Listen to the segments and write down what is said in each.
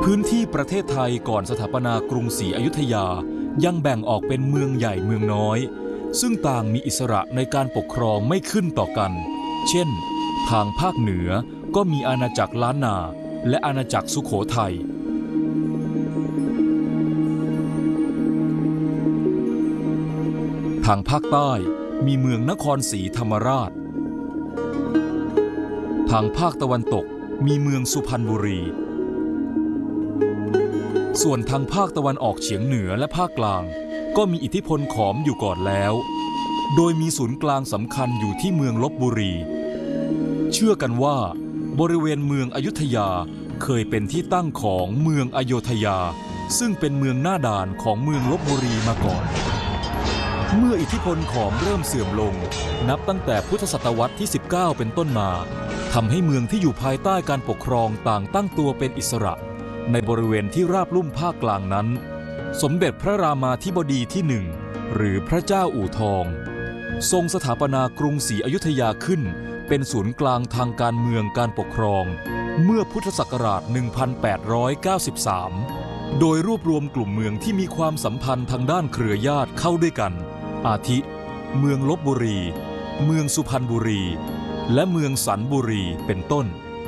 พื้นที่ประเทศไทยก่อนสถาปนากรุงศรีอยุธยายังแบ่งออกเป็นเมืองใหญ่เมืองน้อยซึ่งต่างมีอิสระในการปกครองไม่ขึ้นต่อกันเช่นทางภาคเหนือก็มีอาณาจักรล้านนาและอาณาจักรสุโขทัยทางภาคใต้มีเมืองนครศรีธรรมราชทางภาคตะวันตกมีเมืองสุพรรณบุรีส่วนทางภาคตะวันออกเฉียงเหนือและภาคกลางก็มีอิทธิพลขอมอยู่ก่อนแล้วโดยมีศูนย์กลางสำคัญอยู่ที่เมืองลพบุรีเชื่อกันว่าบริเวณเมืองอยุธยาเคยเป็นที่ตั้งของเมืองอโยธยาซึ่งเป็นเมืองหน้าด่านของเมืองลพบุรีมาก่อนเมื่ออิทธิพลขอมเริ่มเสื่อมลงนับตั้งแต่พุทธศตวรรษที่19เป็นต้นมาทำให้เมืองที่อยู่ภายใต้การปกครองต่างตั้งตัวเป็นอิสระในบริเวณที่ราบลุ่มภาคกลางนั้นสมเด็จพระรามาธิบดีที่ 1หรือพระเจ้าอู่ทองทรงสถาปนากรุงศรีอยุธยาขึ้นเป็นศูนย์กลางทางการเมืองการปกครองเมื่อพุทธศักราช 1893 โดยรวบรวมกลุ่มเมืองที่มีความสัมพันธ์ทางด้านเครือญาติเข้าด้วยกันอาทิเมืองลพบุรีเมืองสุพรรณบุรีและเมืองสันบุรีเป็นต้น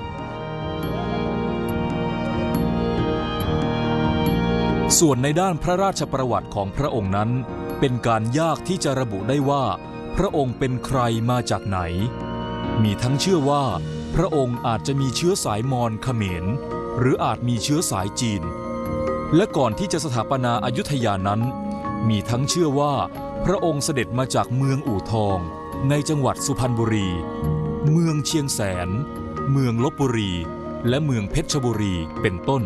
ส่วนในด้านพระราชประวัติของพระองค์นั้นเป็นการยากที่จะระบุได้ว่าพระองค์เป็นใครมาจากไหนมีทั้งเชื่อว่าพระองค์อาจจะมีเชื้อสายมอญเขมรหรืออาจมีเชื้อสายจีนและก่อนที่จะสถาปนาอยุธยานั้นมีทั้งเชื่อว่าพระองค์เสด็จมาจากเมืองอู่ทองในจังหวัดสุพรรณบุรีเมืองเชียงแสนเมืองลพบุรีและเมืองเพชรบุรีเป็นต้น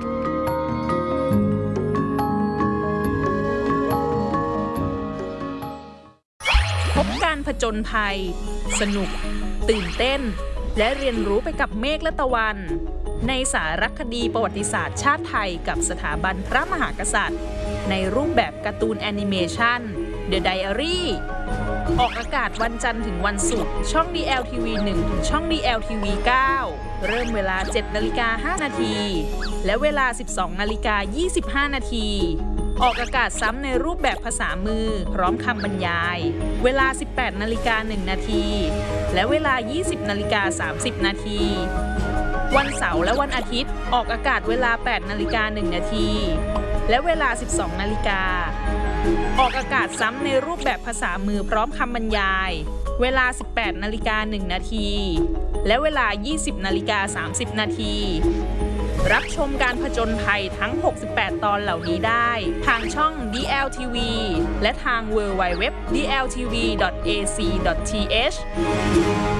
พบการผจญภัยสนุกตื่นเต้นและเรียนรู้ไปกับเมฆและตะวันในสารคดีประวัติศาสตร์ชาติไทยกับสถาบันพระมหากษัตริย์ในรูปแบบการ์ตูนแอนิเมชัน The Diary ออกอากาศวันจันทร์ถึงวันศุกร์ช่อง DLTV 1 ถึงช่อง DLTV 9 เริ่มเวลา 7:05 น.และเวลา 12:25 น.ออกอากาศซ้ำในรูปแบบภาษามือพร้อมคำบรรยายเวลา 18:01 น.และเวลา 20:30 น.วันเสาร์และวันอาทิตย์ออกอากาศเวลา 8:01 น.และเวลา 12 นาฬิกาออกอากาศซ้ำในรูปแบบภาษามือพร้อมคำบรรยายเวลา 18:01 น.และเวลา 20:30 น.รับชมการผจญภัยทั้ง 68 ตอนเหล่านี้ได้ทางช่อง DLTV และทาง www.dltv.ac.th